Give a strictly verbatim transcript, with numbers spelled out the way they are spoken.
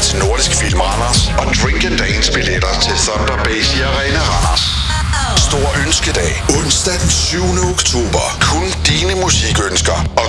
til Nordisk Film Randers og Drink and Dance billetter til Thunder Base i Arena Randers. Stor ønskedag onsdag den syvende oktober. Kun dine musikønsker